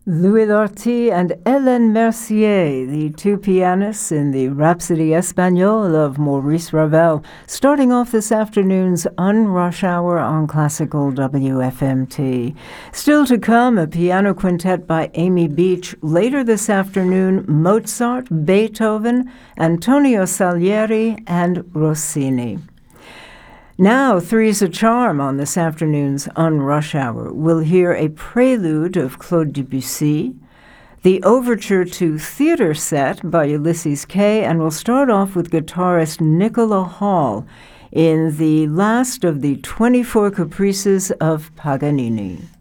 Louis Lortie and Hélène Mercier, the two pianists in the Rhapsody Espagnole of Maurice Ravel, starting off this afternoon's Unrush Hour on Classical WFMT. Still to come, a piano quintet by Amy Beach. Later this afternoon, Mozart, Beethoven, Antonio Salieri, and Rossini. Now, Three's a Charm on this afternoon's Unrush Hour. We'll hear a prelude of Claude Debussy, the overture to Theater Set by Ulysses Kay, and we'll start off with guitarist Nicola Hall in the last of the 24 Caprices of Paganini.